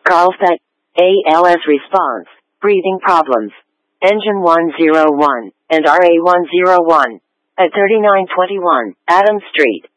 Carlsbad, ALS response, breathing problems. Engine 101, and RA101. At 3921, Adams Street.